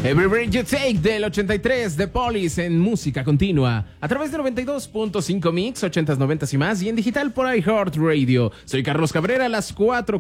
Every Breath You Take del 83 de Police en música continua a través de 92.5 Mix, 80s, 90s y más, y en digital por iHeartRadio. Soy Carlos Cabrera, a las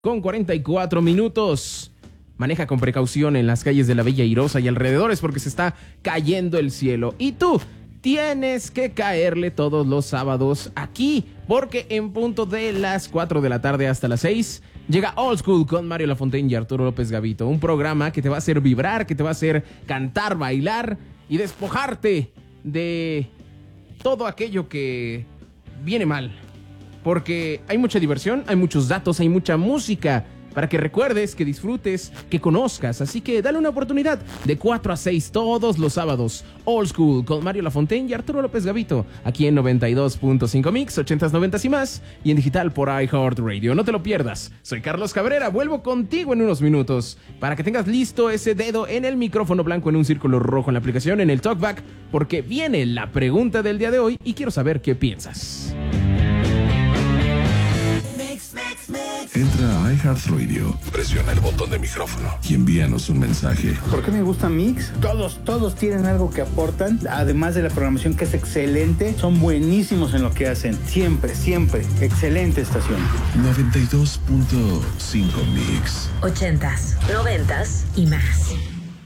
4:44. Maneja con precaución en las calles de la Bella Airosa y alrededores porque se está cayendo el cielo. Y tú tienes que caerle todos los sábados aquí, porque en punto de las 4 de la tarde hasta las 6 llega Old School con Mario Lafontaine y Arturo López Gavito. Un programa que te va a hacer vibrar, que te va a hacer cantar, bailar y despojarte de todo aquello que viene mal. Porque hay mucha diversión, hay muchos datos, hay mucha música para que recuerdes, que disfrutes, que conozcas. Así que dale una oportunidad de 4 a 6 todos los sábados. Old School con Mario Lafontaine y Arturo López Gavito. Aquí en 92.5 Mix, 80s, 90s y más. Y en digital por iHeartRadio. No te lo pierdas. Soy Carlos Cabrera. Vuelvo contigo en unos minutos para que tengas listo ese dedo en el micrófono blanco en un círculo rojo en la aplicación, en el TalkBack, porque viene la pregunta del día de hoy y quiero saber qué piensas. Entra a iHeartRadio, presiona el botón de micrófono y envíanos un mensaje. ¿Por qué me gusta Mix? Todos tienen algo que aportan, además de la programación que es excelente, son buenísimos en lo que hacen, siempre, excelente estación. 92.5 Mix. 80s, 90s y más.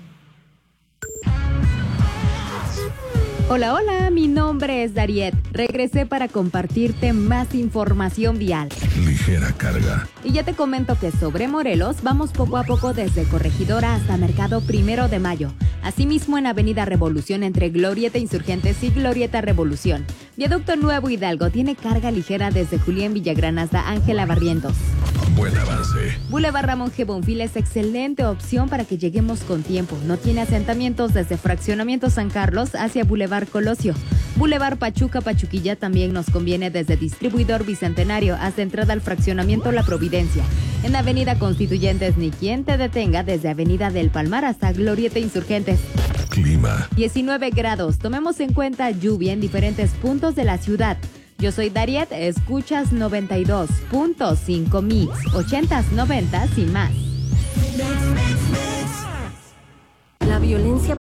Hola, mi nombre es Dariet. Regresé para compartirte más información vial. Ligera carga. Y ya te comento que sobre Morelos vamos poco a poco desde Corregidora hasta Mercado 1 de Mayo. Asimismo en Avenida Revolución entre Glorieta Insurgentes y Glorieta Revolución. Viaducto Nuevo Hidalgo tiene carga ligera desde Julián Villagrán hasta Ángela Barrientos. Buen avance. Boulevard Ramón G. Bonfil es excelente opción para que lleguemos con tiempo. No tiene asentamientos desde Fraccionamiento San Carlos hacia Boulevard Colosio. Boulevard Pachuquilla también nos conviene desde Distribuidor Bicentenario hasta entrada al Fraccionamiento La Providencia. En Avenida Constituyentes ni quien te detenga desde Avenida del Palmar hasta Glorieta Insurgentes. Clima. 19 grados. Tomemos en cuenta lluvia en diferentes puntos de la ciudad. Yo soy Dariet, escuchas 92.5 Mix, 80s, 90s y más. La violencia